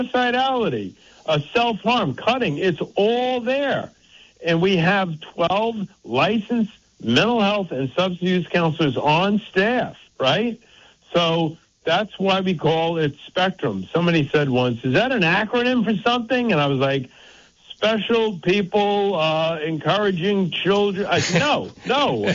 suicidality, self-harm, cutting. It's all there. And we have 12 licensed mental health and substance use counselors on staff, right? So that's why we call it Spectrum. Somebody said once, is that an acronym for something? And I was like, special people encouraging children. I said, no.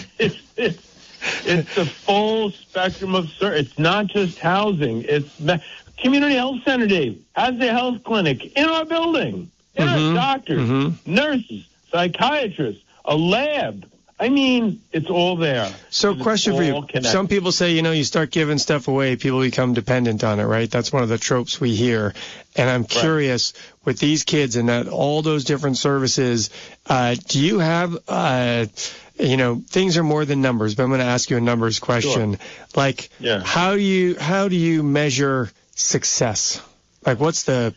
It's the full spectrum of service. It's not just housing. It's community health center, Dave, has the health clinic in our building. There are doctors, nurses, psychiatrists, a lab. I mean, it's all there. So question for you. Connected. Some people say, you start giving stuff away, people become dependent on it, right? That's one of the tropes we hear. And I'm curious, with these kids and all those different services, do you have, things are more than numbers, but I'm going to ask you a numbers question. Sure. How do you measure success? Like, what's the,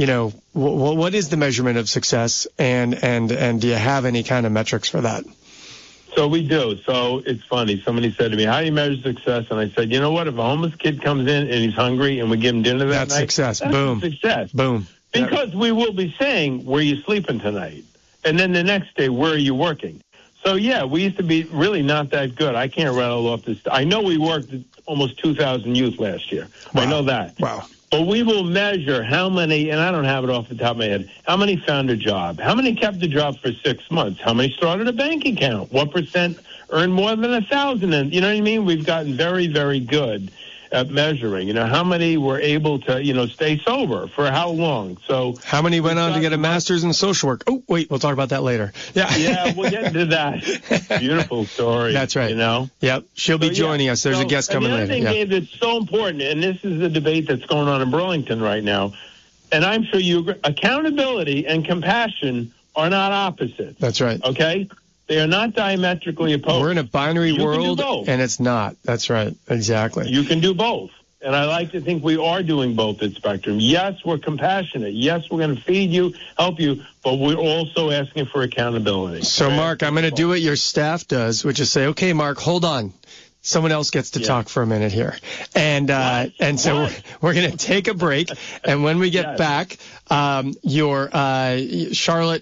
what is the measurement of success? And do you have any kind of metrics for that? So we do. So it's funny. Somebody said to me, how do you measure success? And I said, you know what? If a homeless kid comes in and he's hungry and we give him dinner that night, that's Boom. Success. Boom. Because we will be saying, where are you sleeping tonight? And then the next day, where are you working? So, we used to be really not that good. I can't rattle off this. I know we worked almost 2,000 youth last year. Wow. I know that. Wow. But we will measure how many, and I don't have it off the top of my head, how many found a job? How many kept a job for 6 months? How many started a bank account? What percent earned more than 1,000? And you know what I mean? We've gotten very, very good at measuring. How many were able to, stay sober for how long? So how many went on to get a master's in social work? Oh, wait, we'll talk about that later. Yeah, we'll get into that. Beautiful story. That's right. Yep. She'll be joining us. There's a guest coming later. The other thing, Dave, that's so important, and this is the debate that's going on in Burlington right now, and I'm sure you agree, accountability and compassion are not opposites. That's right. Okay? They are not diametrically opposed. We're in a binary world, and it's not. That's right. Exactly. You can do both. And I like to think we are doing both at Spectrum. Yes, we're compassionate. Yes, we're going to feed you, help you, but we're also asking for accountability. So, Mark, I'm going to do what your staff does, which is say, okay, Mark, hold on. Someone else gets to talk for a minute here. And so we're going to take a break. And when we get back, your Charlotte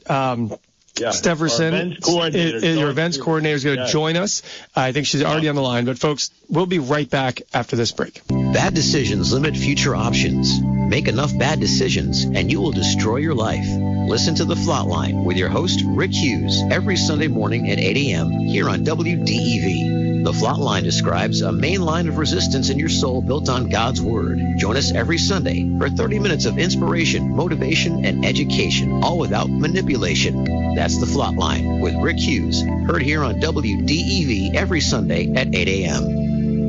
Steverson, your events coordinator, is going to join us. I think she's already on the line. But, folks, we'll be right back after this break. Bad decisions limit future options. Make enough bad decisions, and you will destroy your life. Listen to The Flatline with your host, Rick Hughes, every Sunday morning at 8 a.m. here on WDEV. The Flatline describes a main line of resistance in your soul built on God's Word. Join us every Sunday for 30 minutes of inspiration, motivation, and education, all without manipulation. That's The Flatline with Rick Hughes, heard here on WDEV every Sunday at 8 a.m.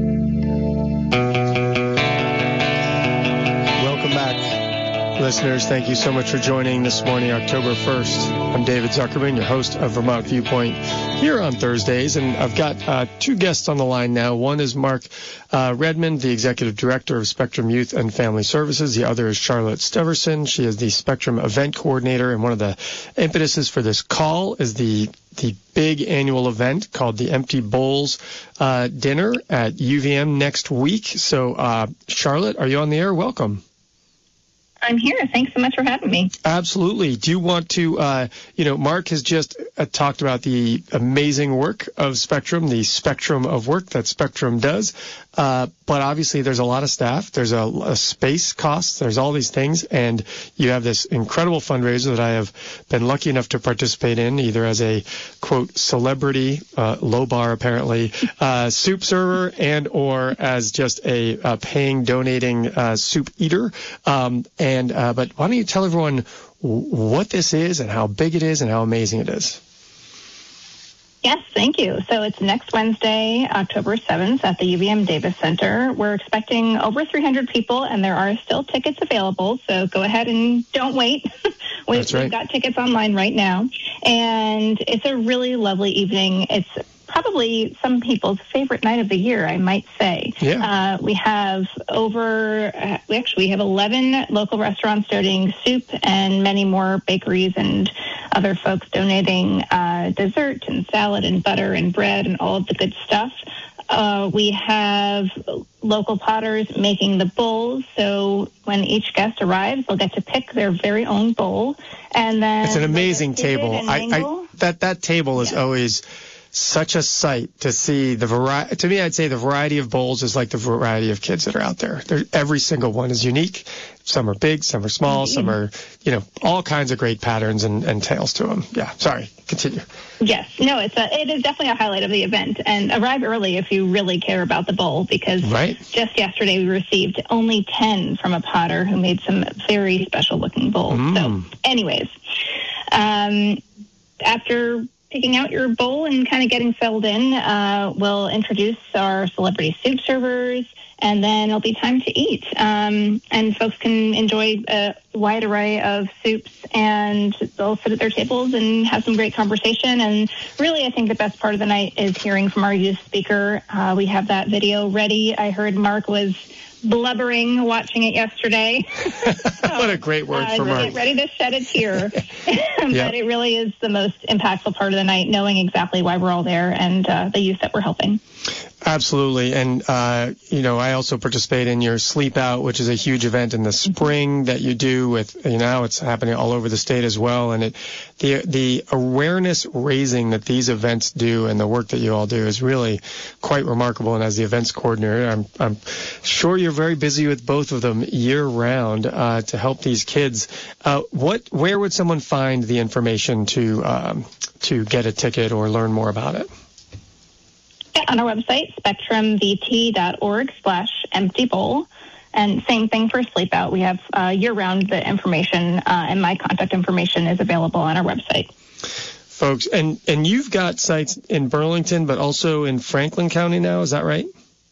Welcome back, listeners. Thank you so much for joining this morning, October 1st. I'm David Zuckerman, your host of Vermont Viewpoint here on Thursdays, and I've got two guests on the line now. One is Mark Redmond, the Executive Director of Spectrum Youth and Family Services. The other is Charlotte Steverson. She is the Spectrum Event Coordinator, and one of the impetuses for this call is the big annual event called the Empty Bowls Dinner at UVM next week. So, Charlotte, are you on the air? Welcome. I'm here. Thanks so much for having me. Absolutely. Do you want to, Mark has just talked about the amazing work of Spectrum, the spectrum of work that Spectrum does. But obviously there's a lot of staff. There's a space costs. There's all these things. And you have this incredible fundraiser that I have been lucky enough to participate in, either as a, quote, celebrity, low bar apparently, soup server, and or as just a paying, donating soup eater. But why don't you tell everyone what this is and how big it is and how amazing it is? Yes, thank you. So it's next Wednesday, October 7th at the UVM Davis Center. We're expecting over 300 people, and there are still tickets available. So go ahead and don't wait. We've got tickets online right now. And it's a really lovely evening. It's probably some people's favorite night of the year, I might say. Yeah. We have we have 11 local restaurants donating soup and many more bakeries and other folks donating dessert and salad and butter and bread and all of the good stuff. We have local potters making the bowls. So when each guest arrives, they'll get to pick their very own bowl. And then it's an amazing table. That table is always such a sight to see the variety. To me, I'd say the variety of bowls is like the variety of kids that are out there. Every single one is unique. Some are big, some are small, some are, all kinds of great patterns and tails to them. Yeah, sorry, continue. Yes, no, it is definitely a highlight of the event. And arrive early if you really care about the bowl, because just yesterday we received only 10 from a potter who made some very special looking bowls. So anyways, after picking out your bowl and kind of getting settled in, we'll introduce our celebrity soup servers, and then it'll be time to eat. And folks can enjoy a wide array of soups, and they'll sit at their tables and have some great conversation. And really, I think the best part of the night is hearing from our youth speaker. We have that video ready. I heard Mark was blubbering watching it yesterday. What a great word for Mark. Get ready to shed a tear. But it really is the most impactful part of the night, knowing exactly why we're all there and the youth that we're helping. Absolutely. And, I also participate in your Sleep Out, which is a huge event in the spring that you do with, it's happening all over the state as well. And the awareness raising that these events do and the work that you all do is really quite remarkable. And as the events coordinator, I'm sure you're very busy with both of them year round to help these kids. Where would someone find the information to get a ticket or learn more about it? On our website, spectrumvt.org/empty bowl. And same thing for Sleep Out. We have year-round the information, and my contact information is available on our website. Folks, and you've got sites in Burlington, but also in Franklin County now, is that right?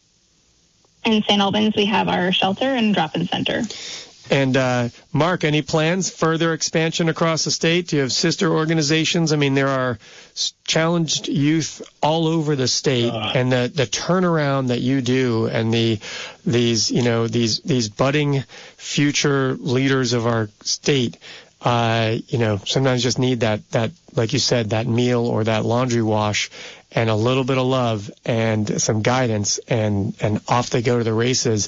In St. Albans, we have our shelter and drop-in center. And Mark, any plans, further expansion across the state? Do you have sister organizations? I mean, there are challenged youth all over the state, and the turnaround that you do, and these budding future leaders of our state, sometimes just need that, like you said, that meal or that laundry wash, and a little bit of love and some guidance, and off they go to the races.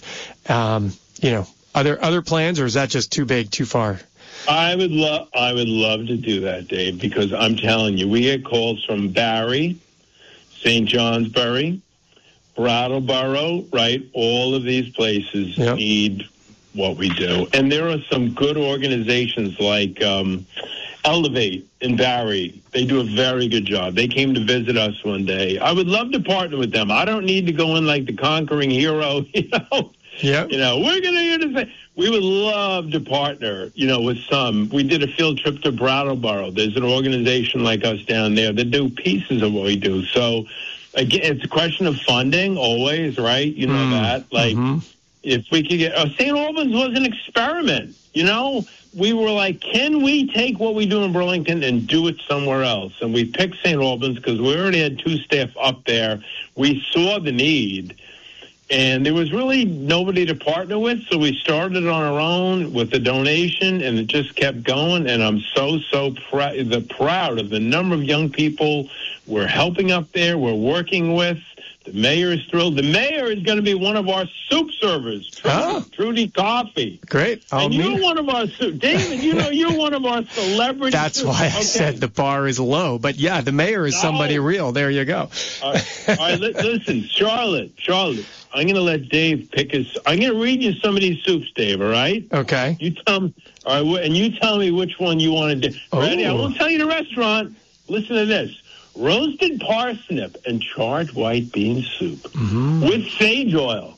Are there other plans, or is that just too big, too far? I would love to do that, Dave, because I'm telling you, we get calls from Barry, St. Johnsbury, Brattleboro, right? All of these places need what we do. And there are some good organizations like Elevate in Barry. They do a very good job. They came to visit us one day. I would love to partner with them. I don't need to go in like the conquering hero, Yeah. We're going to hear this thing. We would love to partner, with some. We did a field trip to Brattleboro. There's an organization like us down there that do pieces of what we do. So, again, it's a question of funding always, right? You know that. Like, if we could get... St. Albans was an experiment, We were like, can we take what we do in Burlington and do it somewhere else? And we picked St. Albans because we already had 2 staff up there. We saw the need. And there was really nobody to partner with, so we started on our own with the donation, and it just kept going. And I'm so proud of the number of young people we're helping up there, we're working with. The mayor is thrilled. The mayor is going to be one of our soup servers, Trudy Coffee. Great. You're one of our David, you're one of our celebrities. That's why I said the bar is low. But, yeah, the mayor is somebody real. There you go. All right, listen, Charlotte, I'm going to let Dave pick I'm going to read you some of these soups, Dave, all right? Okay. You tell me, all right, and you tell me which one you want to do. Ready? I won't tell you the restaurant. Listen to this. Roasted parsnip and charred white bean soup with sage oil.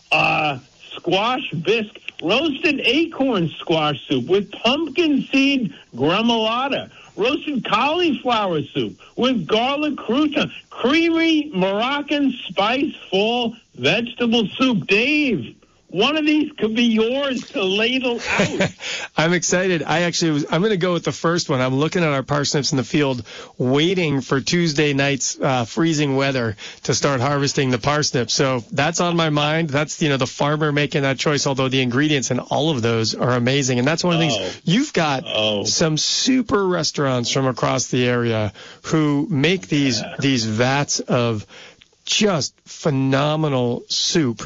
Squash bisque, roasted acorn squash soup with pumpkin seed gremolata. Roasted cauliflower soup with garlic crouton. Creamy Moroccan spice fall vegetable soup. Dave, one of these could be yours to ladle out. I'm excited. I'm going to go with the first one. I'm looking at our parsnips in the field, waiting for Tuesday night's freezing weather to start harvesting the parsnips. So that's on my mind. That's, the farmer making that choice, although the ingredients in all of those are amazing. And that's one of the things. You've got some super restaurants from across the area who make these vats of just phenomenal soup.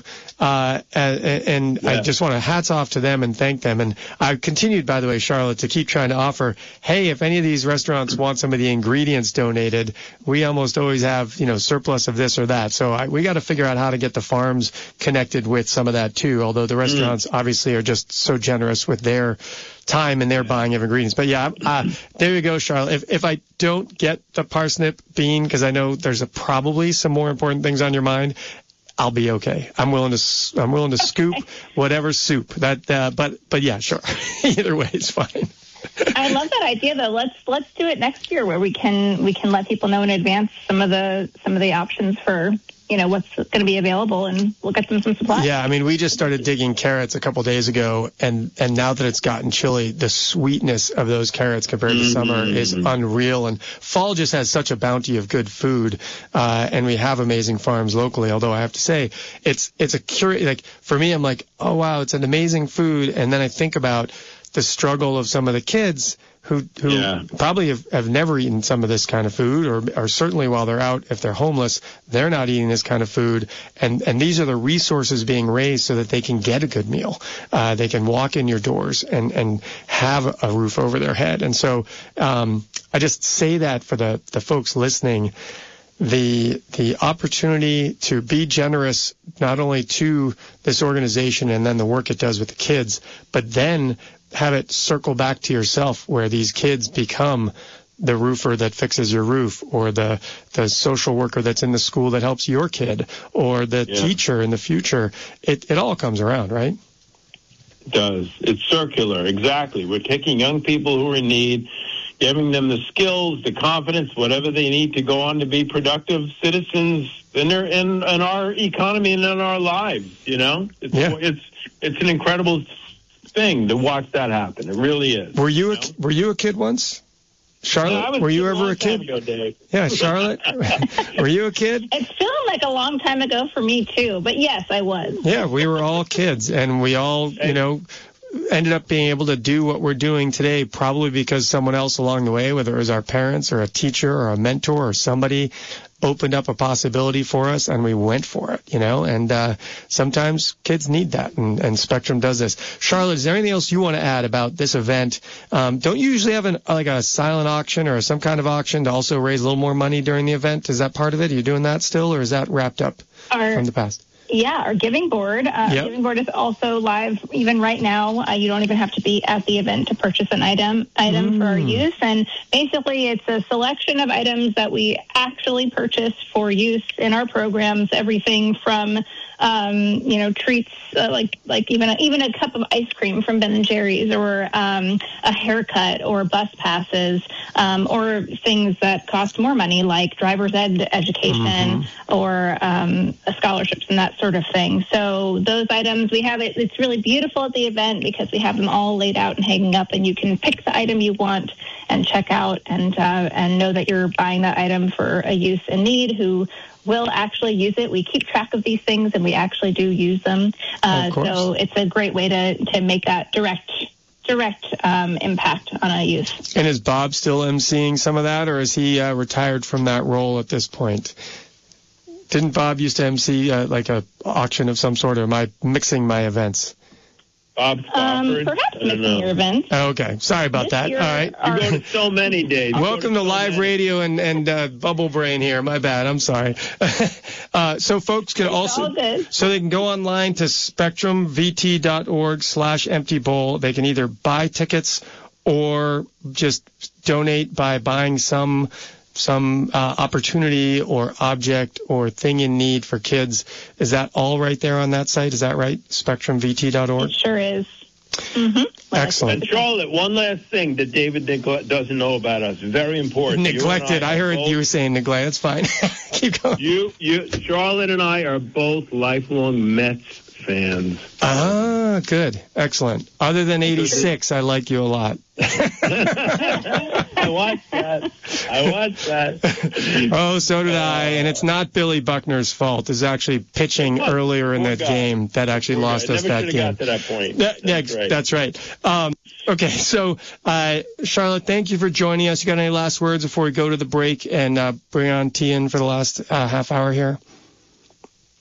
And I just want to hats off to them and thank them. And I've continued, by the way, Charlotte, to keep trying to offer, hey, if any of these restaurants want some of the ingredients donated, we almost always have, surplus of this or that. So we got to figure out how to get the farms connected with some of that too, although the restaurants obviously are just so generous with their time and their buying of ingredients. But yeah, there you go, Charlotte. If I don't get the parsnip bean, because I know there's probably some more important things on your mind, I'll be okay. I'm willing to scoop whatever soup but yeah, sure. Either way is fine. I love that idea though. Let's do it next year where we can let people know in advance some of the options for what's going to be available, and we'll get them some supplies. Yeah, I mean, we just started digging carrots a couple days ago, and now that it's gotten chilly, the sweetness of those carrots compared to summer is unreal. And fall just has such a bounty of good food, and we have amazing farms locally. Although I have to say, it's a curious, like for me, I'm like, oh wow, it's an amazing food, and then I think about the struggle of some of the kids who probably have never eaten some of this kind of food, or certainly while they're out, if they're homeless, they're not eating this kind of food. And these are the resources being raised so that they can get a good meal. They can walk in your doors and have a roof over their head. And so I just say that for the folks listening, the opportunity to be generous not only to this organization and then the work it does with the kids, but then have it circle back to yourself where these kids become the roofer that fixes your roof, or the social worker that's in the school that helps your kid, or the teacher in the future. It all comes around, right? It does. It's circular. Exactly. We're taking young people who are in need, giving them the skills, the confidence, whatever they need to go on to be productive citizens in our economy and in our lives. It's an incredible thing to watch that happen. It really is. Were you a kid once, Charlotte? No, were you ever a kid? Ago, Dave. Yeah, Charlotte. Were you a kid? It's feeling like a long time ago for me too, but yes, I was. Yeah, we were all kids, and we all, ended up being able to do what we're doing today, probably because someone else along the way, whether it was our parents or a teacher or a mentor or somebody, opened up a possibility for us, and we went for it, and sometimes kids need that, and Spectrum does this. Charlotte, is there anything else you want to add about this event? Don't you usually have a silent auction or some kind of auction to also raise a little more money during the event? Is that part of it? Are you doing that still, or is that wrapped up from the past? Yeah, our Giving Board. Giving Board is also live even right now. You don't even have to be at the event to purchase an item for our use. And basically, it's a selection of items that we actually purchase for use in our programs. Everything from treats like even a cup of ice cream from Ben & Jerry's, or a haircut, or bus passes, or things that cost more money like driver's ed education, or scholarships and that sort of thing. So those items, we have it. It's really beautiful at the event because we have them all laid out and hanging up, and you can pick the item you want and check out and know that you're buying that item for a use in need who will actually use it. We keep track of these things, and we actually do use them. So it's a great way to make that direct impact on a use. And is Bob still emceeing some of that, or is he retired from that role at this point? Didn't Bob used to MC like a auction of some sort, or am I mixing my events? Bob Spofford? Perhaps missing your events. Okay, sorry about that. All right. You go to so many days. Welcome to live radio and Bubble Brain here. My bad. I'm sorry. So folks can so they can go online to spectrumvt.org/empty bowl. They can either buy tickets or just donate by buying some opportunity or object or thing in need for kids. Is that all right there on that site? Is that right? SpectrumVT.org? It sure is. Excellent. And Charlotte, one last thing that David doesn't know about us. Very important. Neglected. I heard you were saying neglect. It's fine. Keep going. Charlotte and I are both lifelong Mets fans. Ah, good. Excellent. Other than 86, I like you a lot. I watched that. Oh, so did I. And it's not Billy Buckner's fault. It's actually pitching earlier in that game that actually lost us that game. Got to that point. That's right. Okay, so Charlotte, thank you for joining us. You got any last words before we go to the break and bring on Tian for the last half hour here?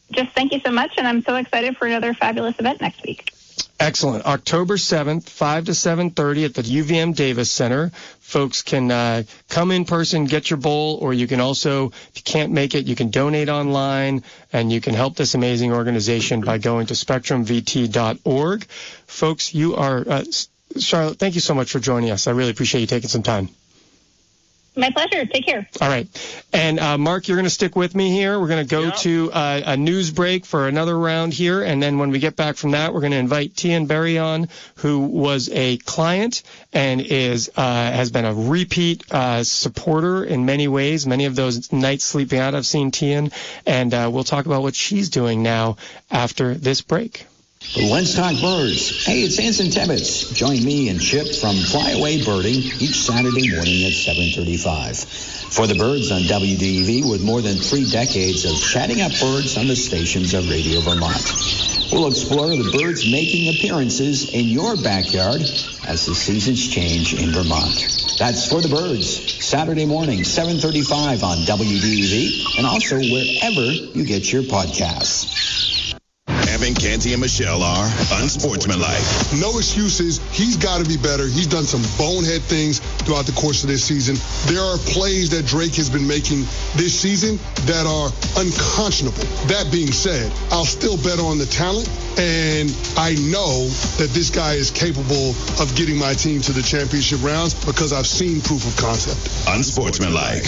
just thank you so much, and I'm so excited for another fabulous event next week. Excellent. October 7th, 5 to 7:30 at the UVM Davis Center. Folks can come in person, get your bowl, or you can also, if you can't make it, you can donate online, and you can help this amazing organization by going to spectrumvt.org. Folks, you are, Charlotte, thank you so much for joining us. I really appreciate you taking some time. My pleasure. Take care. All right. And Mark, you're going to stick with me here. We're going to go to a news break for another round here. And then when we get back from that, we're going to invite Tian Berry on, who was a client and has been a repeat supporter in many ways. Many of those nights sleeping out, I've seen Tian. And we'll talk about what she's doing now after this break. Let's talk birds. Hey, it's Anson Tebbets. Join me and Chip from Flyaway Birding each Saturday morning at 7:35. For the birds on WDEV, with more than 3 decades of chatting up birds on the stations of Radio Vermont. We'll explore the birds making appearances in your backyard as the seasons change in Vermont. That's For the Birds, Saturday morning, 7:35 on WDEV, and also wherever you get your podcasts. Evan, Canty, and Michelle are unsportsmanlike. No excuses. He's got to be better. He's done some bonehead things throughout the course of this season. There are plays that Drake has been making this season that are unconscionable. That being said, I'll still bet on the talent, and I know that this guy is capable of getting my team to the championship rounds because I've seen proof of concept. Unsportsmanlike.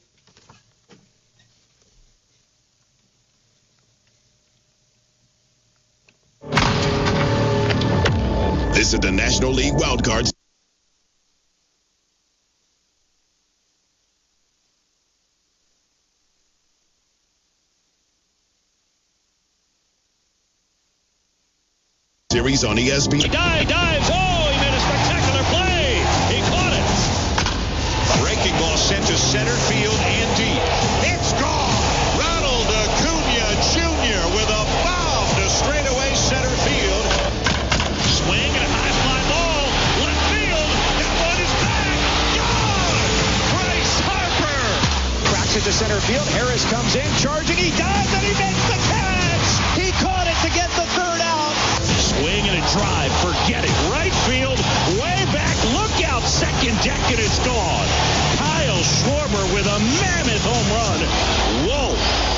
This is the National League Wildcard Series on ESPN. He dives. Oh, he made a spectacular play. He caught it. Breaking ball sent to center field and deep. It's gone. Ronald Acuna Jr. with a bomb to straightaway center field. Swing and a high fly ball. Left field. That one is back. Gone. Bryce Harper. Cracks it to center field. Harris comes in, charging. He dives and he makes the catch. He caught it to get the third out. Swing and a drive. Forget it. Right field. Way back. Look out. Second deck and it's gone. Kyle Schwarber with a mammoth home run. Whoa.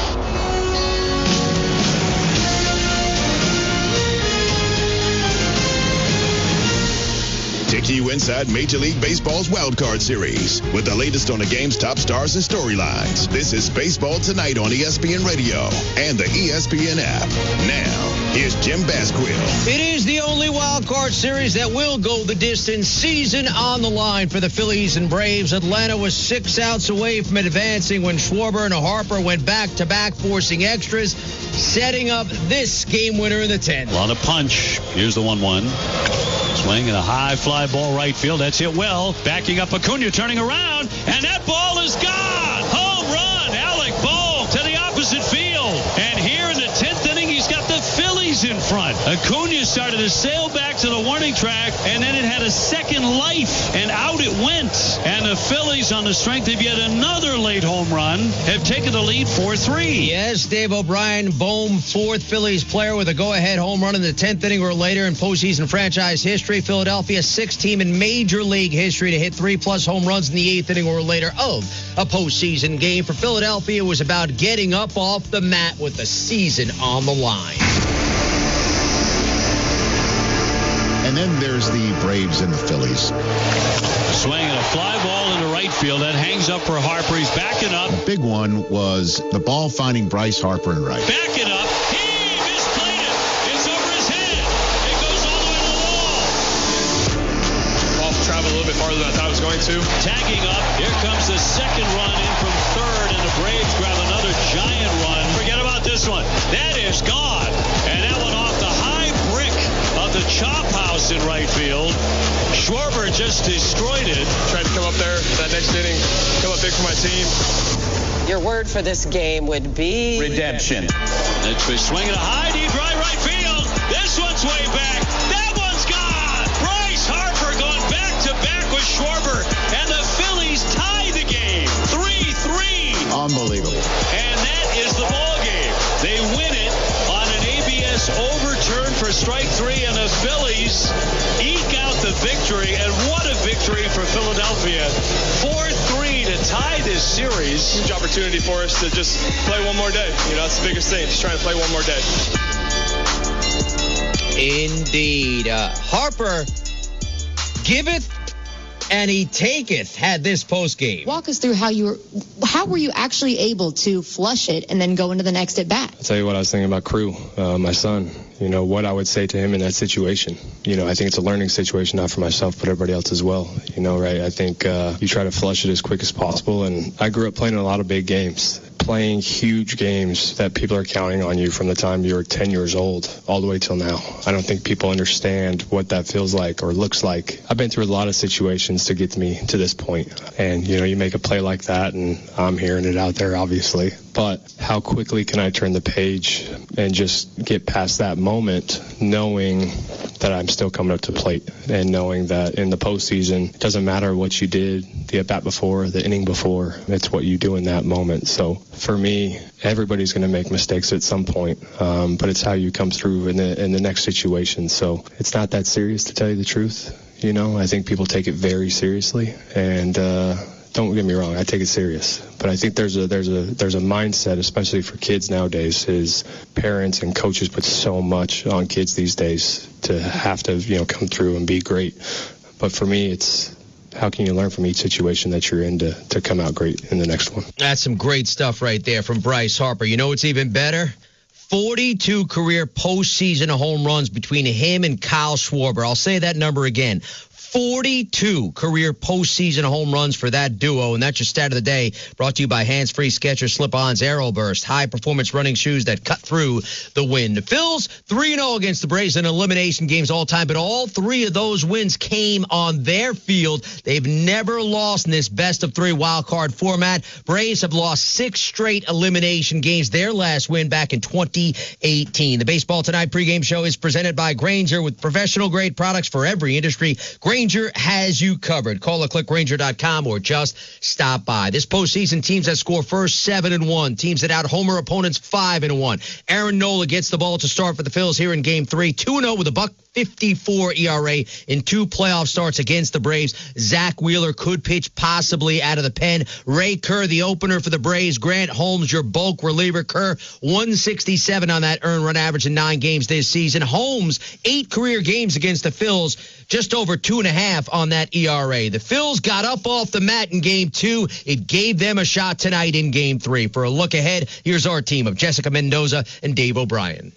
Taking you inside Major League Baseball's Wild Card Series with the latest on the game's top stars and storylines. This is Baseball Tonight on ESPN Radio and the ESPN app. Now, here's Jim Basquill. It is the only Wild Card Series that will go the distance. Season on the line for the Phillies and Braves. Atlanta was 6 outs away from advancing when Schwarber and Harper went back-to-back, forcing extras, setting up this game winner in the 10th. A lot of punch. Here's the 1-1. Swing and a high fly ball right field. That's hit well. Backing up Acuna, turning around, and that ball is gone. Home run. Alec Bohm to the opposite field. And here in the 10th inning, he's got the Phillies in front. Acuna started to sail back to the warning track, and then it had a second life, and out it went. And the Phillies, on the strength of yet another late home run, have taken the lead 4-3. Yes, Dave O'Brien, Bohm, 4th Phillies player with a go-ahead home run in the 10th inning or later in postseason franchise history. Philadelphia, 6th team in Major League history to hit 3+ home runs in the 8th inning or later of a postseason game. For Philadelphia, it was about getting up off the mat with the season on the line. And then there's the Braves and the Phillies. Swing and a fly ball into right field. That hangs up for Harper. He's backing up. The big one was the ball finding Bryce Harper in right. Backing up. He misplayed it. It's over his head. It goes all the way to the wall. Ball traveled a little bit farther than I thought it was going to. Tagging up. Here comes the second run in from third, and the Braves grab another giant run. Forget about this one. That is gone. And that one off the high brick of the chop house in right field. Schwarber just destroyed it. Tried to come up there that next inning, come up big for my team. Your word for this game would be redemption. It's a swing and a high deep right field. This one's way back. That one's gone. Bryce Harper going back to back with Schwarber, and the Phillies tie the game 3-3. Unbelievable. And that is the ball game. They win it victory, and what a victory for Philadelphia. 4-3 to tie this series. Huge opportunity for us to just play one more day. That's the biggest thing, just trying to play one more day. Indeed. Harper giveth and he taketh had this post game. Walk us through how were you actually able to flush it and then go into the next at bat? I'll tell you what I was thinking about Crew, my son. What I would say to him in that situation. I think it's a learning situation, not for myself, but everybody else as well. Right? I think you try to flush it as quick as possible. And I grew up playing a lot of big games, playing huge games that people are counting on you from the time you were 10 years old all the way till now. I don't think people understand what that feels like or looks like. I've been through a lot of situations to get me to this point. And, you make a play like that, and I'm hearing it out there, obviously. But how quickly can I turn the page and just get past that moment, knowing that I'm still coming up to plate and knowing that in the postseason, it doesn't matter what you did the at-bat before, the inning before, it's what you do in that moment. So for me, everybody's going to make mistakes at some point, but it's how you come through in the next situation. So it's not that serious, to tell you the truth. I think people take it very seriously, and don't get me wrong, I take it serious. But I think there's a mindset, especially for kids nowadays, is parents and coaches put so much on kids these days to have to, come through and be great. But for me, it's how can you learn from each situation that you're in to come out great in the next one? That's some great stuff right there from Bryce Harper. What's even better? 42 career postseason home runs between him and Kyle Schwarber. I'll say that number again. 42 career postseason home runs for that duo, and that's your stat of the day, brought to you by Hands-Free Skechers Slip-Ons Aeroburst, high-performance running shoes that cut through the wind. The Phils, 3-0 against the Braves in elimination games all time, but all three of those wins came on their field. They've never lost in this best-of-3 wild-card format. Braves have lost 6 straight elimination games, their last win back in 2018. The Baseball Tonight pregame show is presented by Grainger, with professional-grade products for every industry. Grainger has you covered. Call or click Grainger.com or just stop by. This postseason, teams that score first 7-1. Teams that out-homer opponents 5-1. Aaron Nola gets the ball to start for the Phils here in Game 3. 2-0 with a .154 ERA in 2 playoff starts against the Braves. Zach Wheeler could pitch possibly out of the pen. Ray Kerr, the opener for the Braves. Grant Holmes, your bulk reliever. Kerr, 167 on that earned run average in 9 games this season. Holmes, 8 career games against the Phils, just over 2.5 on that ERA. The Phils got up off the mat in Game 2. It gave them a shot tonight in Game 3. For a look ahead, here's our team of Jessica Mendoza and Dave O'Brien.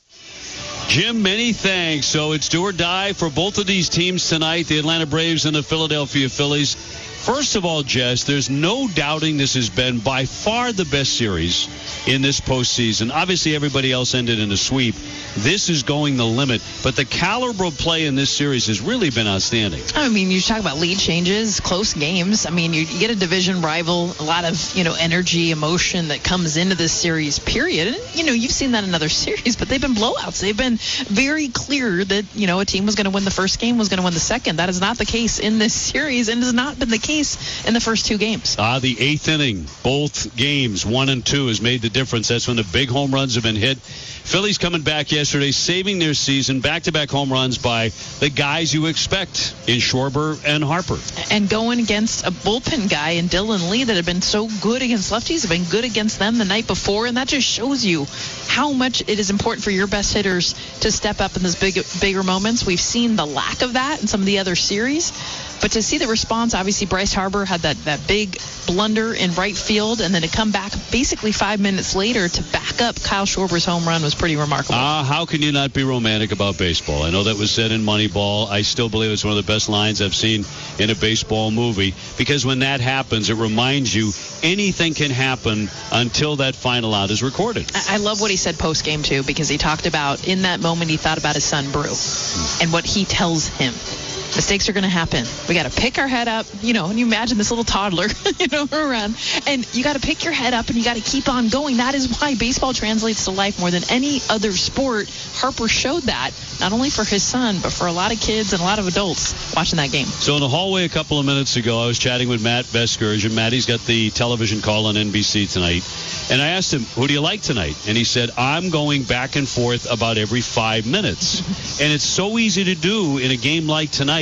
Jim, many thanks. So it's do or die for both of these teams tonight, the Atlanta Braves and the Philadelphia Phillies. First of all, Jess, there's no doubting this has been by far the best series in this postseason. Obviously, everybody else ended in a sweep. This is going the limit. But the caliber of play in this series has really been outstanding. You talk about lead changes, close games. You get a division rival, a lot of, energy, emotion that comes into this series, period. And, you've seen that in other series, but they've been blowouts. They've been very clear that, a team was going to win the first game, was going to win the second. That is not the case in this series, and has not been the case in the first 2 games. The 8th inning, both games, 1 and 2, has made the difference. That's when the big home runs have been hit. Phillies coming back yesterday, saving their season, back-to-back home runs by the guys you expect in Schwarber and Harper. And going against a bullpen guy in Dylan Lee that had been so good against lefties, have been good against them the night before, and that just shows you how much it is important for your best hitters to step up in those bigger moments. We've seen the lack of that in some of the other series. But to see the response, obviously Bryce Harper had that big blunder in right field, and then to come back basically 5 minutes later to back up Kyle Schwarber's home run was pretty remarkable. How can you not be romantic about baseball? I know that was said in Moneyball. I still believe it's one of the best lines I've seen in a baseball movie, because when that happens, it reminds you anything can happen until that final out is recorded. I love what he said post-game, too, because he talked about, in that moment, he thought about his son, Brew, and what he tells him. Mistakes are going to happen. We got to pick our head up, and you imagine this little toddler, around, and you got to pick your head up and you got to keep on going. That is why baseball translates to life more than any other sport. Harper showed that, not only for his son, but for a lot of kids and a lot of adults watching that game. So in the hallway a couple of minutes ago, I was chatting with Matt Vescourge, and Matty's got the television call on NBC tonight. And I asked him, who do you like tonight? And he said, I'm going back and forth about every 5 minutes. And it's so easy to do in a game like tonight.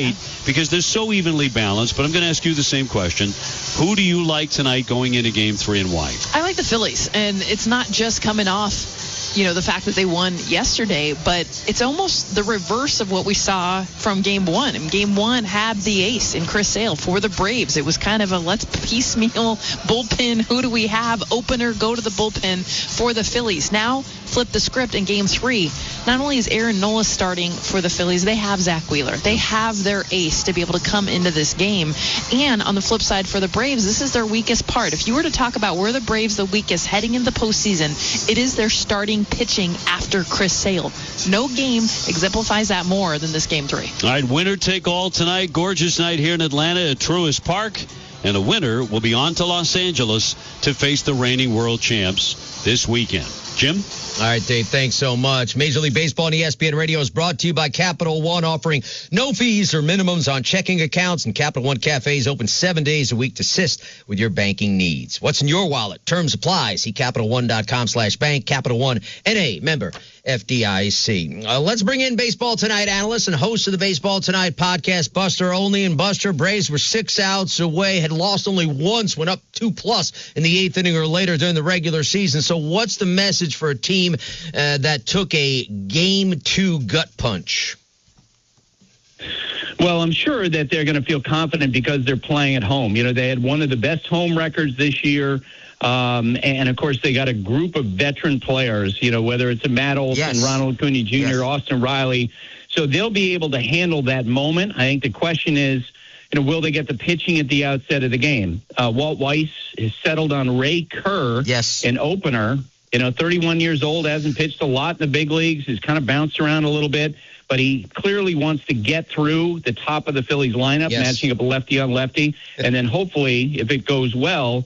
tonight, because they're so evenly balanced, but I'm going to ask you the same question. Who do you like tonight going into Game 3 and why? I like the Phillies, and it's not just coming off the fact that they won yesterday, but it's almost the reverse of what we saw from Game 1. And Game 1 had the ace in Chris Sale for the Braves. It was kind of a let's piecemeal bullpen. Who do we have? Opener, go to the bullpen for the Phillies. Now, flip the script in Game 3. Not only is Aaron Nola starting for the Phillies, they have Zach Wheeler. They have their ace to be able to come into this game. And on the flip side for the Braves, this is their weakest part. If you were to talk about where the Braves the weakest heading into the postseason, it is their starting pitching after Chris Sale. No game exemplifies that more than this Game 3. All right, winner take all tonight. Gorgeous night here in Atlanta at Truist Park. And the winner will be on to Los Angeles to face the reigning world champs this weekend. Jim? All right, Dave, thanks so much. Major League Baseball and ESPN Radio is brought to you by Capital One, offering no fees or minimums on checking accounts, and Capital One Cafes open 7 days a week to assist with your banking needs. What's in your wallet? Terms apply. See CapitalOne.com/bank. Capital One, N.A., member FDIC. Let's bring in Baseball Tonight analyst and host of the Baseball Tonight podcast, Buster Olney. And Buster, Braves were 6 outs away, had lost only once, went up 2+ in the 8th inning or later during the regular season. So what's the message for a team that took a Game 2 gut punch? Well, I'm sure that they're going to feel confident because they're playing at home. They had one of the best home records this year. And, of course, they got a group of veteran players, whether it's a Matt Olson, Ronald Acuna Jr., Austin Riley. So they'll be able to handle that moment. I think the question is, will they get the pitching at the outset of the game? Walt Weiss has settled on Ray Kerr, an opener. 31 years old, hasn't pitched a lot in the big leagues, has kind of bounced around a little bit, but he clearly wants to get through the top of the Phillies lineup, matching up a lefty on lefty, and then hopefully, if it goes well,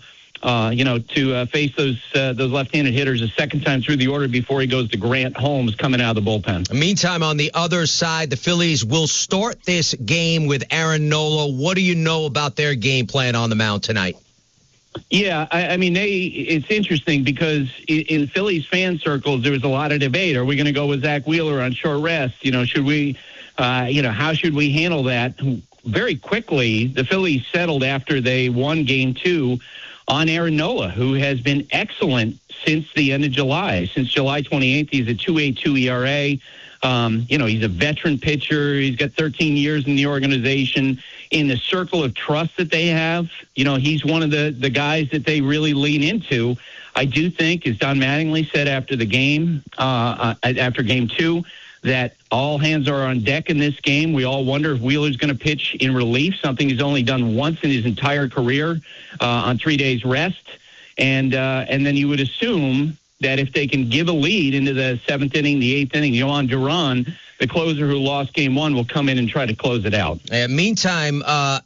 to face those left-handed hitters a second time through the order before he goes to Grant Holmes coming out of the bullpen. Meantime, on the other side, the Phillies will start this game with Aaron Nola. What do you know about their game plan on the mound tonight? Yeah, I mean, it's interesting because in Phillies fan circles, there was a lot of debate. Are we going to go with Zach Wheeler on short rest? Should we, how should we handle that? Very quickly, the Phillies settled after they won Game 2 on Aaron Nola, who has been excellent since the end of July. Since July 28th, he's a 2.82 ERA. He's a veteran pitcher. He's got 13 years in the organization. In the circle of trust that they have, he's one of the guys that they really lean into. I do think, as Don Mattingly said after the game, after Game 2, that all hands are on deck in this game. We all wonder if Wheeler's going to pitch in relief, something he's only done once in his entire career on 3 days rest. And then you would assume that if they can give a lead into the 7th inning, the 8th inning, Yohan Duran, the closer who lost Game 1, will come in and try to close it out. Meantime,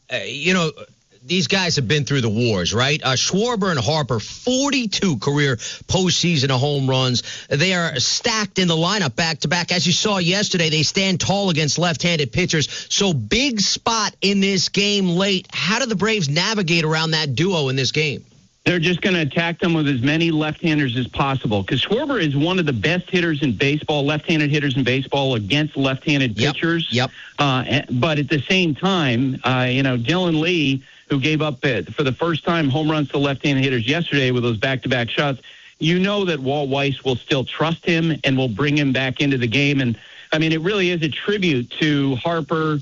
these guys have been through the wars, right? Schwarber and Harper, 42 career postseason home runs. They are stacked in the lineup back-to-back. As you saw yesterday, they stand tall against left-handed pitchers. So big spot in this game late. How do the Braves navigate around that duo in this game? They're just going to attack them with as many left-handers as possible because Schwarber is one of the best hitters in baseball, left-handed hitters in baseball against left-handed pitchers. But at the same time, Dylan Lee, who gave up for the first time home runs to left-handed hitters yesterday with those back-to-back shots, that Walt Weiss will still trust him and will bring him back into the game. And, it really is a tribute to Harper,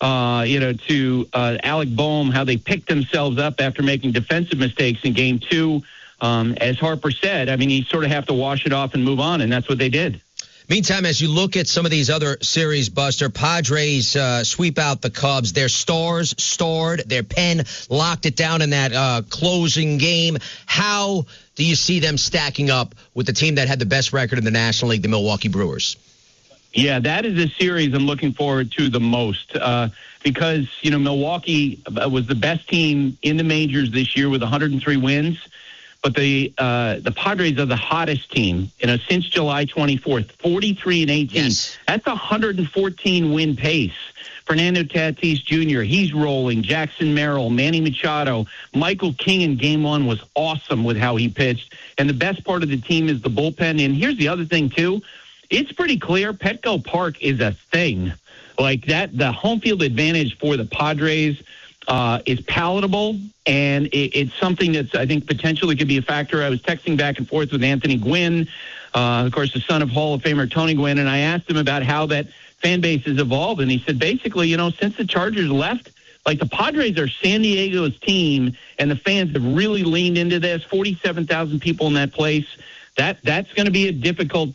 to Alec Boehm, how they picked themselves up after making defensive mistakes in Game 2. As Harper said, you sort of have to wash it off and move on, and that's what they did. Meantime, as you look at some of these other series, Buster, Padres sweep out the Cubs. Their stars starred. Their pen locked it down in that closing game. How do you see them stacking up with the team that had the best record in the National League, the Milwaukee Brewers? Yeah, that is a series I'm looking forward to the most because, Milwaukee was the best team in the majors this year with 103 wins. But the Padres are the hottest team, since July 24th, 43-18. Yes. That's a 114-win pace. Fernando Tatis Jr., he's rolling. Jackson Merrill, Manny Machado. Michael King in Game 1 was awesome with how he pitched. And the best part of the team is the bullpen. And here's the other thing, too. It's pretty clear Petco Park is a thing. Like that, the home field advantage for the Padres is palatable, and it's something that's, I think, potentially could be a factor. I was texting back and forth with Anthony Gwynn, of course, the son of Hall of Famer Tony Gwynn, and I asked him about how that fan base has evolved, and he said, basically, since the Chargers left, like the Padres are San Diego's team, and the fans have really leaned into this. 47,000 people in that place. That's going to be a difficult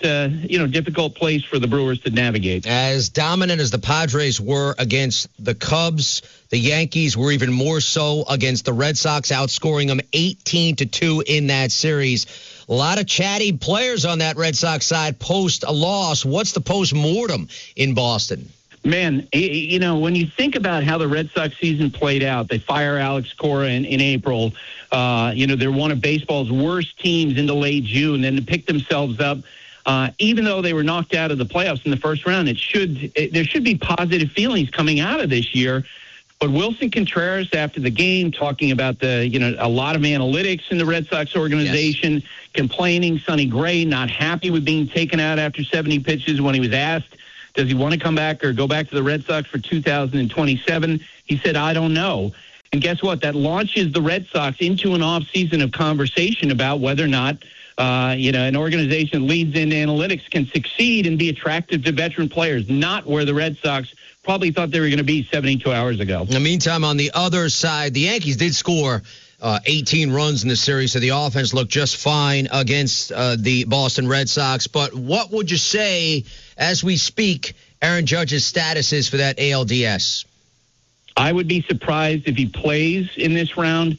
place for the Brewers to navigate. As dominant as the Padres were against the Cubs, the Yankees were even more so against the Red Sox, outscoring them 18-2 in that series. A lot of chatty players on that Red Sox side post a loss. What's the post-mortem in Boston? Man, when you think about how the Red Sox season played out, they fire Alex Cora in April. They're one of baseball's worst teams into late June. Then to pick themselves up, even though they were knocked out of the playoffs in the first round, there should be positive feelings coming out of this year. But Wilson Contreras, after the game, talking about a lot of analytics in the Red Sox organization, yes, complaining. Sonny Gray not happy with being taken out after 70 pitches when he was asked, does he want to come back or go back to the Red Sox for 2027? He said, I don't know. And guess what? That launches the Red Sox into an offseason of conversation about whether or not, an organization that leads in analytics can succeed and be attractive to veteran players, not where the Red Sox probably thought they were going to be 72 hours ago. In the meantime, on the other side, the Yankees did score 18 runs in the series, so the offense looked just fine against the Boston Red Sox. But what would you say, as we speak, Aaron Judge's status is for that ALDS? I would be surprised if he plays in this round.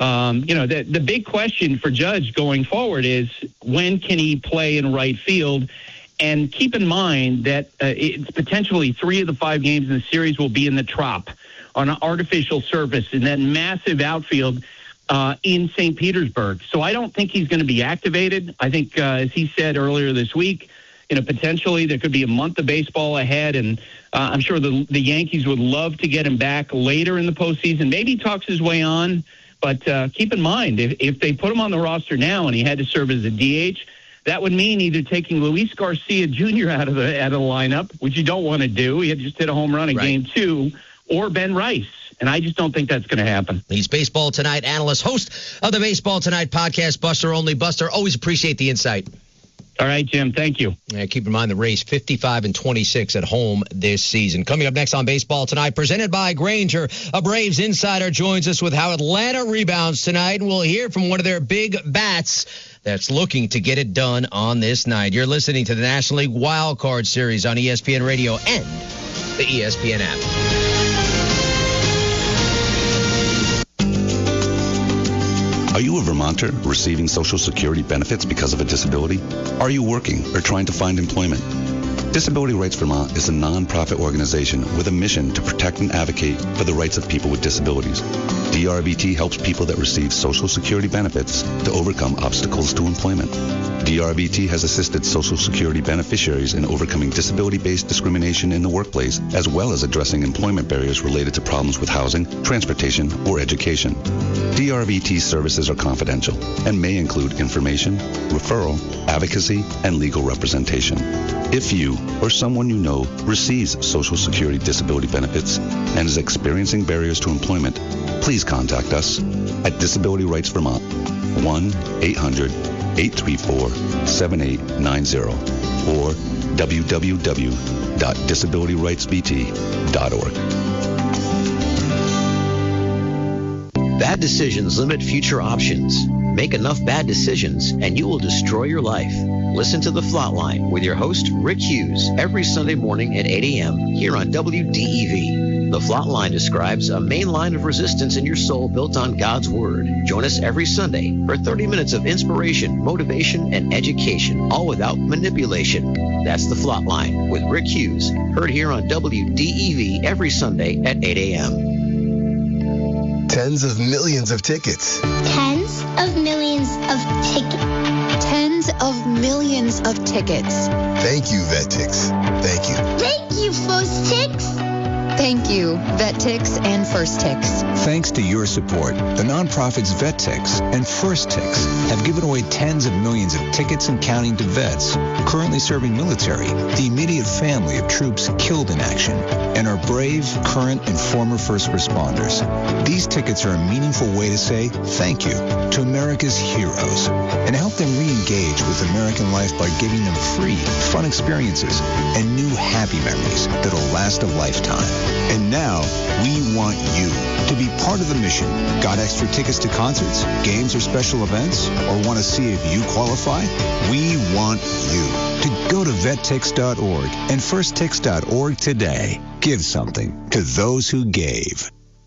The big question for Judge going forward is when can he play in right field? And keep in mind that it's potentially 3 of the 5 games in the series will be in the Trop on an artificial surface in that massive outfield in St. Petersburg. So I don't think he's going to be activated. I think, as he said earlier this week, potentially there could be a month of baseball ahead, and I'm sure the Yankees would love to get him back later in the postseason. Maybe he talks his way on, but keep in mind, if they put him on the roster now and he had to serve as a DH, that would mean either taking Luis Garcia Jr. out of the lineup, which you don't want to do. He had just hit a home run in Game 2, or Ben Rice. And I just don't think that's going to happen. He's Baseball Tonight analyst, host of the Baseball Tonight podcast, Buster Olney. Buster, always appreciate the insight. All right, Jim. Thank you. Keep in mind the Rays 55-26 at home this season. Coming up next on Baseball Tonight, presented by Grainger, a Braves insider joins us with how Atlanta rebounds tonight, and we'll hear from one of their big bats that's looking to get it done on this night. You're listening to the National League Wild Card Series on ESPN Radio and the ESPN app. Are you a Vermonter receiving Social Security benefits because of a disability? Are you working or trying to find employment? Disability Rights Vermont is a nonprofit organization with a mission to protect and advocate for the rights of people with disabilities. DRVT helps people that receive Social Security benefits to overcome obstacles to employment. DRVT has assisted Social Security beneficiaries in overcoming disability-based discrimination in the workplace, as well as addressing employment barriers related to problems with housing, transportation, or education. DRVT services are confidential and may include information, referral, advocacy, and legal representation. If you or someone you know receives Social Security disability benefits and is experiencing barriers to employment, please contact us at Disability Rights Vermont, 1-800-834-7890 or www.disabilityrightsvt.org. Bad decisions limit future options. Make enough bad decisions and you will destroy your life. Listen to The Flatline with your host, Rick Hughes, every Sunday morning at 8 a.m. here on WDEV. The Flatline describes a main line of resistance in your soul built on God's Word. Join us every Sunday for 30 minutes of inspiration, motivation, and education, all without manipulation. That's The Flatline with Rick Hughes, heard here on WDEV every Sunday at 8 a.m. Tens of millions of tickets. Tens of millions of tickets. Tens of millions of tickets. Thank you, Vetix. Thank you. Thank you, Fostix. Thank you, VetTix and First Tix. Thanks to your support, the nonprofits VetTix and First Tix have given away tens of millions of tickets and counting to vets currently serving military, the immediate family of troops killed in action, and our brave, current, and former first responders. These tickets are a meaningful way to say thank you to America's heroes and help them re-engage with American life by giving them free, fun experiences and new happy memories that'll last a lifetime. And now, we want you to be part of the mission. Got extra tickets to concerts, games, or special events? Or want to see if you qualify? We want you to go to vettix.org and firsttix.org today. Give something to those who gave.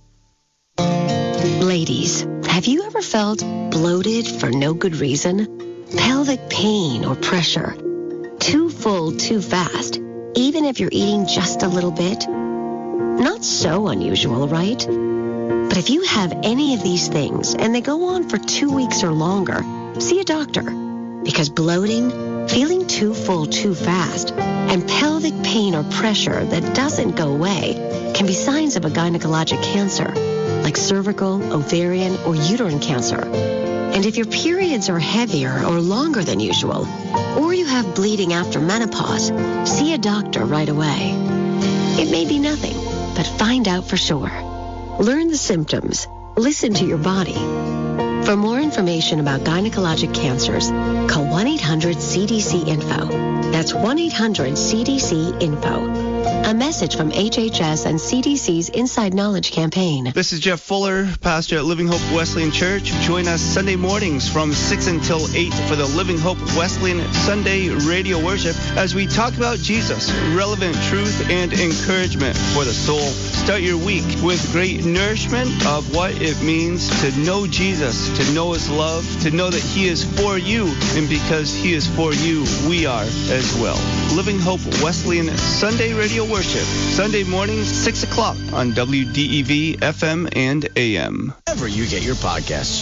Ladies, have you ever felt bloated for no good reason? Pelvic pain or pressure? Too full, too fast, even if you're eating just a little bit? Not so unusual, right? But if you have any of these things and they go on for 2 weeks or longer, see a doctor. Because bloating, feeling too full too fast, and pelvic pain or pressure that doesn't go away can be signs of a gynecologic cancer, like cervical, ovarian, or uterine cancer. And if your periods are heavier or longer than usual, or you have bleeding after menopause, see a doctor right away. It may be nothing, but find out for sure. Learn the symptoms. Listen to your body. For more information about gynecologic cancers, call 1-800-CDC-INFO. That's 1-800-CDC-INFO. A message from HHS and CDC's Inside Knowledge campaign. This is Jeff Fuller, pastor at Living Hope Wesleyan Church. Join us Sunday mornings from 6 until 8 for the Living Hope Wesleyan Sunday radio worship as we talk about Jesus, relevant truth and encouragement for the soul. Start your week with great nourishment of what it means to know Jesus, to know his love, to know that he is for you, and because he is for you, we are as well. Living Hope Wesleyan Sunday radio worship, Sunday mornings, 6 o'clock on WDEV FM and AM. Wherever you get your podcasts.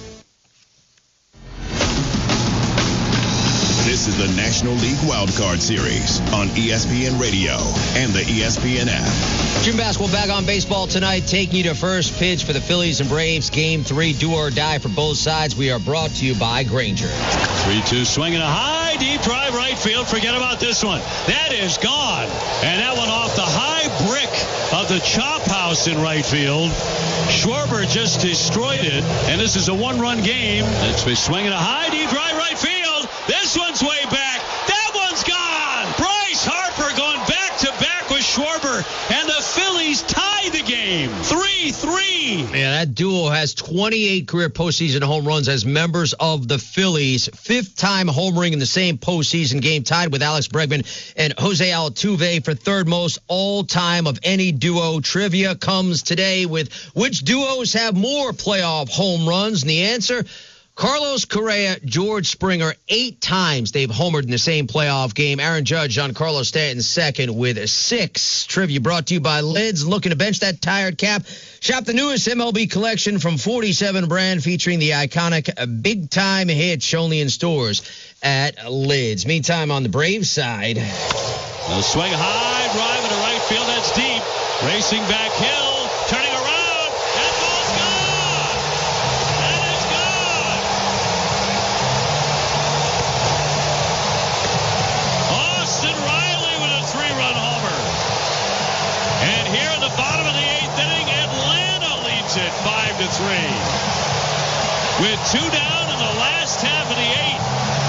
This is the National League Wildcard Series on ESPN Radio and the ESPN app. June basketball back on baseball tonight, taking you to first pitch for the Phillies and Braves. Game 3, do or die for both sides. We are brought to you by Grainger. 3-2 swinging a high, deep drive right field. Forget about this one. That is gone. And that one off the high brick of the chop house in right field. Schwarber just destroyed it. And this is a one-run game. It's been swinging a high, deep drive right field. This one's way back. That one's gone. Bryce Harper going back-to-back with Schwarber. And the Phillies tie the game. 3-3. Yeah, that duo has 28 career postseason home runs as members of the Phillies. 5th-time homering in the same postseason game, tied with Alex Bregman and Jose Altuve for 3rd most all-time of any duo. Trivia comes today with which duos have more playoff home runs? And the answer, Carlos Correa, George Springer, 8 times they've homered in the same playoff game. Aaron Judge, Giancarlo Stanton second with 6. Trivia brought to you by Lids. Looking to bench that tired cap? Shop the newest MLB collection from 47 brand featuring the iconic Big Time Hitch, only in stores at Lids. Meantime, on the Braves side. The swing high, drive into right field. That's deep. Racing back hill, turning around. That ball's gone. That is gone. Austin Riley with a 3-run homer. And here in the bottom of the 8th inning, Atlanta leads it 5-3. With 2 down in the last half of the 8th.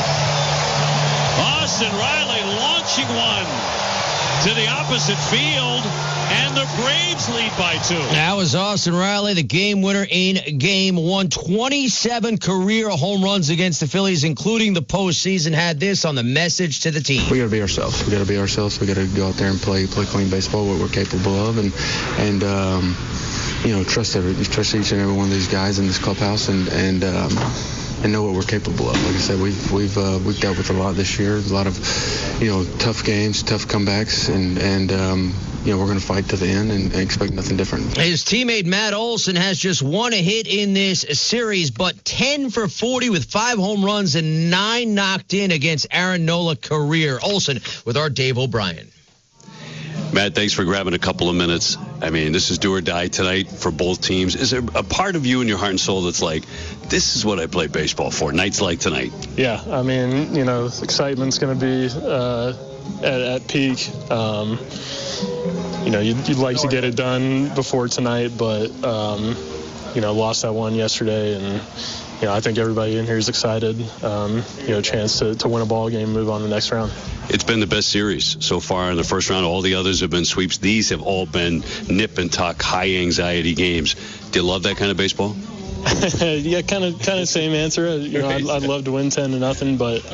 Austin Riley launching one to the opposite field, and the Braves lead by 2. That was Austin Riley, the game winner in Game 1. 27 career home runs against the Phillies, including the postseason. Had this on the message to the team. We got to be ourselves. We got to be ourselves. We got to go out there and play clean baseball, what we're capable of, and trust each and every one of these guys in this clubhouse, and know what we're capable of. Like I said, we've dealt with a lot this year, a lot of tough games, tough comebacks, and we're going to fight to the end and expect nothing different. His teammate Matt Olson has just 1 hit in this series, but 10 for 40 with 5 home runs and 9 knocked in against Aaron Nola career. Olson with our Dave O'Brien. Matt, thanks for grabbing a couple of minutes. I mean, this is do or die tonight for both teams. Is there a part of you in your heart and soul that's like, this is what I play baseball for, nights like tonight? Yeah, I mean, excitement's going to be at peak. You'd like to get it done before tonight, but, lost that one yesterday, and I think everybody in here is excited. Chance to win a ball game, move on to the next round. It's been the best series so far in the first round. All the others have been sweeps. These have all been nip and tuck, high anxiety games. Do you love that kind of baseball? Yeah, kind of same answer. I'd love to win 10-0, but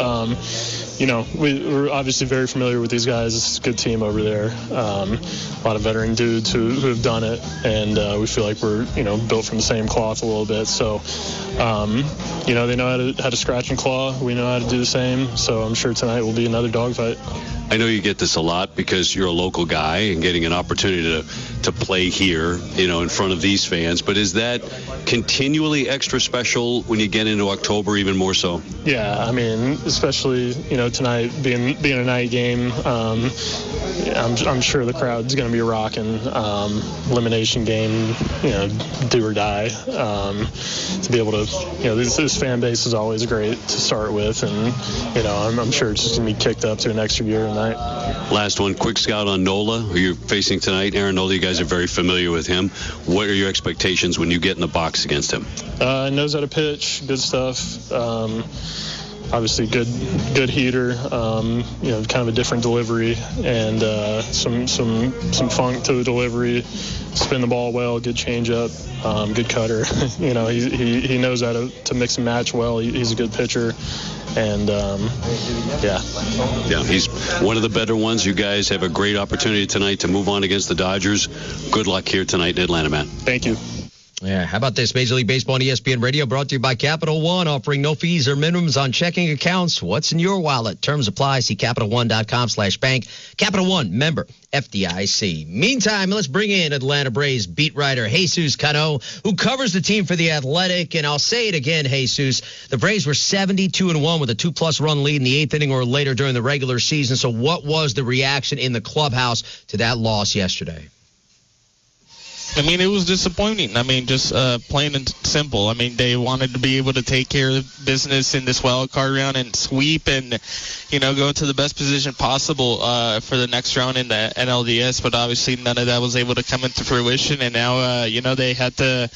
we're obviously very familiar with these guys. It's a good team over there. A lot of veteran dudes who have done it, and we feel like we're built from the same cloth a little bit. So they know how to scratch and claw. We know how to do the same. So I'm sure tonight will be another dogfight. I know you get this a lot because you're a local guy and getting an opportunity to play here, in front of these fans. But is that continually extra special when you get into October, even more so? Yeah, I mean, especially, tonight being a night game, I'm sure the crowd's going to be rocking. Elimination game, do or die. To be able to, this fan base is always great to start with, and I'm sure it's just going to be kicked up to an extra gear tonight. Last one, quick scout on Nola, who you're facing tonight. Aaron Nola, you guys are very familiar with him. What are your expectations when you get in the box against him? Knows how to pitch, good stuff. Obviously good heater, kind of a different delivery, and some funk to the delivery. Spin the ball well, good changeup, good cutter. He knows how to mix and match well. He's a good pitcher, and yeah, he's one of the better ones. You guys have a great opportunity tonight to move on against the Dodgers. Good luck here tonight in Atlanta, man. Thank you. Yeah, how about this? Major League Baseball on ESPN Radio brought to you by Capital One, offering no fees or minimums on checking accounts. What's in your wallet? Terms apply. See CapitalOne.com/bank. Capital One, member FDIC. Meantime, let's bring in Atlanta Braves beat writer Jesus Cano, who covers the team for The Athletic. And I'll say it again, Jesus, the Braves were 72-1 with a 2+ run lead in the 8th inning or later during the regular season. So what was the reaction in the clubhouse to that loss yesterday? I mean, it was disappointing. I mean, just plain and simple. I mean, they wanted to be able to take care of business in this wild card round and sweep and, go to the best position possible for the next round in the NLDS. But obviously none of that was able to come into fruition. And now, they had to,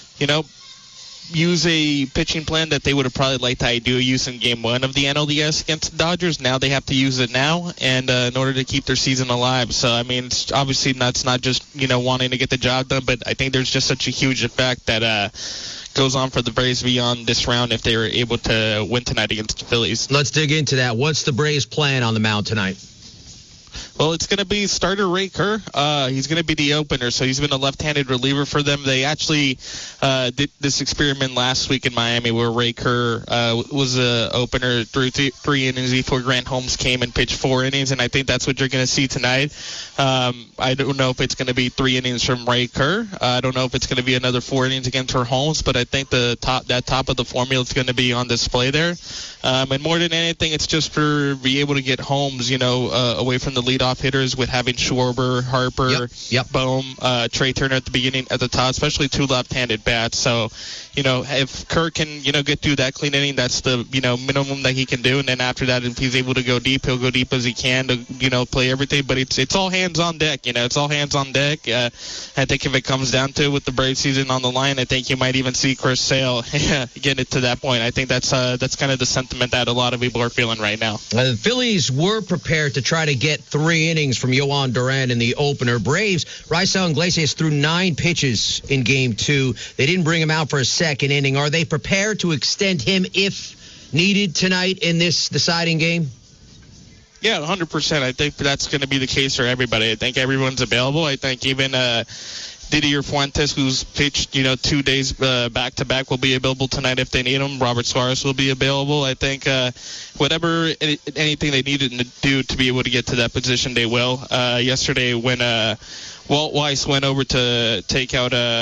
use a pitching plan that they would have probably liked to use in Game 1 of the NLDS against the Dodgers. Now they have to use it now, and in order to keep their season alive. So, I mean, it's obviously that's not just, wanting to get the job done, but I think there's just such a huge effect that goes on for the Braves beyond this round if they were able to win tonight against the Phillies. Let's dig into that. What's the Braves' plan on the mound tonight? Well, it's going to be starter Ray Kerr. He's going to be the opener, so he's been a left-handed reliever for them. They actually did this experiment last week in Miami where Ray Kerr was an opener through three innings before Grant Holmes came and pitched 4 innings, and I think that's what you're going to see tonight. I don't know if it's going to be 3 innings from Ray Kerr. I don't know if it's going to be another 4 innings against Holmes, but I think that top of the formula is going to be on display there. And more than anything, it's just for be able to get Holmes, away from the leadoff hitters with having Schwarber, Harper, Bohm, Trey Turner at the top, especially 2 left-handed bats. So, if Kerr can, get through that clean inning, that's the, minimum that he can do. And then after that, if he's able to go deep, he'll go deep as he can to, play everything. But it's all hands on deck, it's all hands on deck. I think if it comes down to it with the Braves season on the line, I think you might even see Chris Sale get it to that point. I think that's kind of the sentiment that a lot of people are feeling right now. The Phillies were prepared to try to get 3 innings from Yohan Duran in the opener. Braves, Raisel Iglesias threw 9 pitches in Game 2. They didn't bring him out for a second inning. Are they prepared to extend him if needed tonight in this deciding game? Yeah, 100%. I think that's going to be the case for everybody. I think everyone's available. I think even Didier Fuentes, who's pitched, 2 days back-to-back, will be available tonight if they need him. Robert Suarez will be available. I think anything they needed to do to be able to get to that position, they will. Yesterday when Walt Weiss went over to take out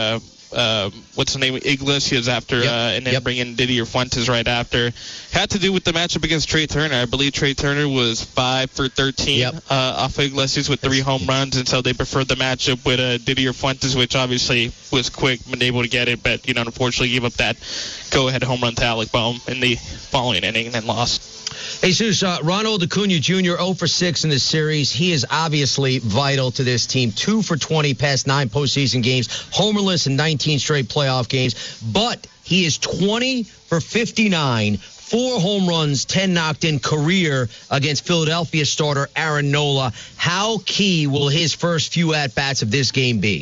what's the name, Iglesias after, and then bring in Didier Fuentes right after. Had to do with the matchup against Trey Turner. I believe Trey Turner was 5 for 13 off of Iglesias with 3 home runs, and so they preferred the matchup with Didier Fuentes, which obviously was quick, been able to get it, but unfortunately gave up that go-ahead home run to Alec Bohm in the following inning and then lost. Jesus, Ronald Acuna Jr. 0 for 6 in this series. He is obviously vital to this team. 2 for 20 past 9 postseason games, homerless in 19 straight playoff games. But he is 20 for 59, 4 home runs, 10 knocked in career against Philadelphia starter Aaron Nola. How key will his first few at-bats of this game be?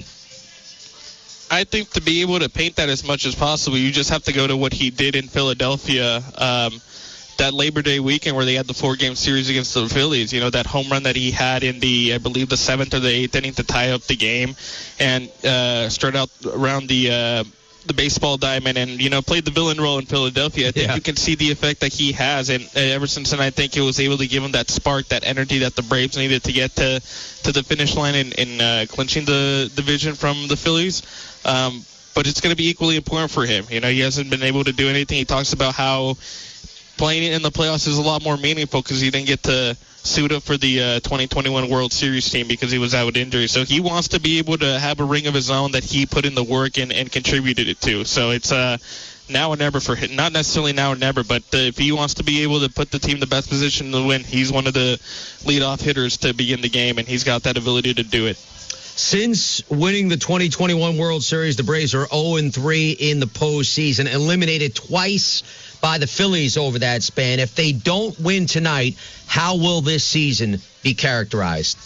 I think to be able to paint that as much as possible, you just have to go to what he did in Philadelphia that Labor Day weekend where they had the 4-game series against the Phillies. That home run that he had in I believe the 7th or the 8th inning to tie up the game and start out around the baseball diamond and, played the villain role in Philadelphia. I think you can see the effect that he has. And ever since then, I think it was able to give him that spark, that energy that the Braves needed to get to the finish line in clinching the division from the Phillies. But it's going to be equally important for him. He hasn't been able to do anything. He talks about how playing in the playoffs is a lot more meaningful because he didn't get to suit up for the 2021 World Series team because he was out with injury. So he wants to be able to have a ring of his own that he put in the work and contributed it to. So it's now or never for him. Not necessarily now or never, but if he wants to be able to put the team in the best position to win, he's one of the leadoff hitters to begin the game, and he's got that ability to do it. Since winning the 2021 World Series, the Braves are 0-3 in the postseason, eliminated twice by the Phillies over that span. If they don't win tonight, how will this season be characterized?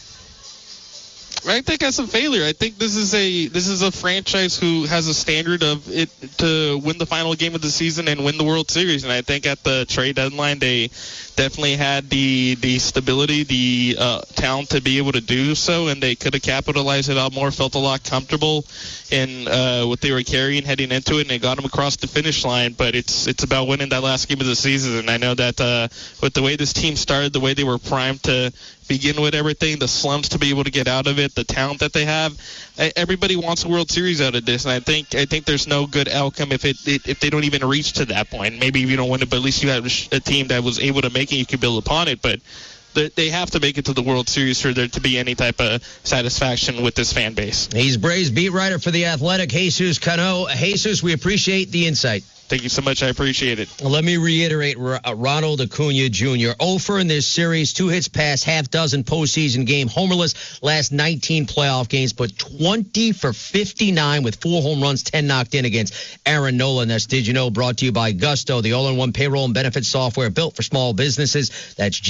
I think that's a failure. I think this is a franchise who has a standard of it to win the final game of the season and win the World Series. And I think at the trade deadline, they definitely had the stability, the talent to be able to do so, and they could have capitalized it out more, felt a lot comfortable in what they were carrying heading into it, and they got them across the finish line. But it's about winning that last game of the season. And I know that with the way this team started, the way they were primed to begin with everything, the slumps to be able to get out of it, the talent that they have, everybody wants a World Series out of this, and I think there's no good outcome if they don't even reach to that point. Maybe if you don't win it, but at least you have a team that was able to make it, you can build upon it. But they have to make it to the World Series for there to be any type of satisfaction with this fan base. He's Braves beat writer for The Athletic, Jesus Cano. Jesus, we appreciate the insight. Thank you so much. I appreciate it. Let me reiterate, Ronald Acuna Jr. 0 in this series, 2 hits past half dozen postseason game, homerless last 19 playoff games, but 20 for 59 with 4 home runs, 10 knocked in against Aaron Nola. That's Did You Know, brought to you by Gusto, the all-in-one payroll and benefits software built for small businesses. That's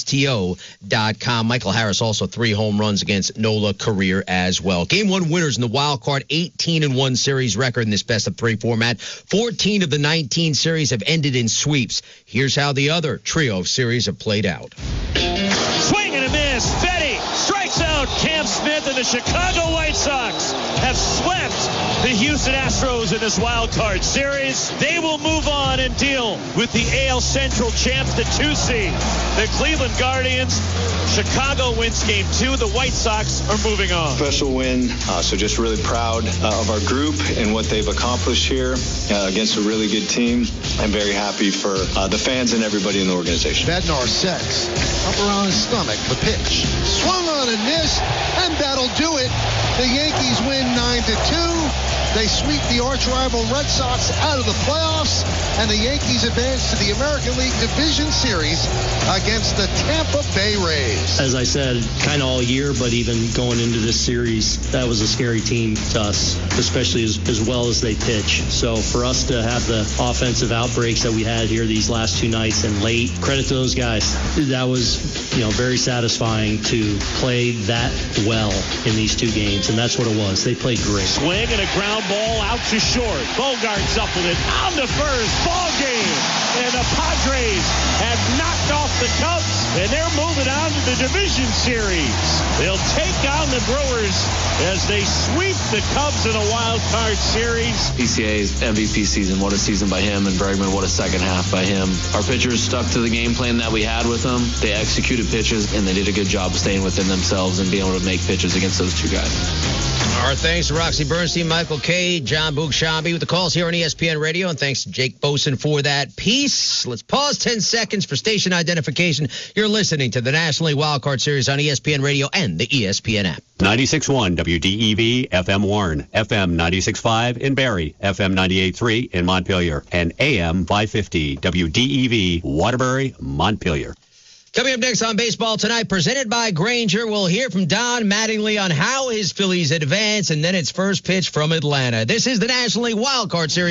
GUSTO.com. Michael Harris also 3 home runs against Nola career as well. Game 1 winners in the wild card, 18-1 series record in this best-of-3 format. 14 of the 19 series have ended in sweeps. Here's how the other trio of series have played out. Swing and a miss. Fetty strikes out Cam Smith, and the Chicago White Sox have swept the Houston Astros in this wild card series. They will move on and deal with the AL Central champs, the 2 seed, the Cleveland Guardians. Chicago wins game 2. The White Sox are moving on. Special win. So just really proud of our group and what they've accomplished here against a really good team. I'm very happy for the fans and everybody in the organization. Bednar sets. Up around his stomach. The pitch. Swung on and missed. And that'll do it. The Yankees win 9-2. They sweep the arch rival Red Sox out of the playoffs, and the Yankees advance to the American League Division Series against the Tampa Bay Rays. As I said, kind of all year, but even going into this series, that was a scary team to us, especially as well as they pitch. So for us to have the offensive outbreaks that we had here these last 2 nights and late, credit to those guys. That was, very satisfying to play that well in these 2 games, and that's what it was. They played great. Swing and a ground ball out to short. Bogart's up with it on to first. Ball game. And the Padres have knocked off the Cubs, and they're moving on to the division series. They'll take on the Brewers as they sweep the Cubs in a wild card series. PCA's MVP season. What a season by him, and Bregman, what a second half by him. Our pitchers stuck to the game plan that we had with them. They executed pitches, and they did a good job of staying within themselves and being able to make pitches against those 2 guys. Our thanks to Roxy Bernstein, Michael Kay, John Bugshabi with the calls here on ESPN Radio, and thanks to Jake Boson for that piece. Let's pause 10 seconds for station identification. You're listening to the National League Wildcard Series on ESPN Radio and the ESPN app. 96.1 WDEV FM Warren, FM 96.5 in Barrie, FM 98.3 in Montpelier, and AM 550 WDEV Waterbury, Montpelier. Coming up next on Baseball Tonight, presented by Grainger, we'll hear from Don Mattingly on how his Phillies advance, and then it's first pitch from Atlanta. This is the National League Wildcard Series.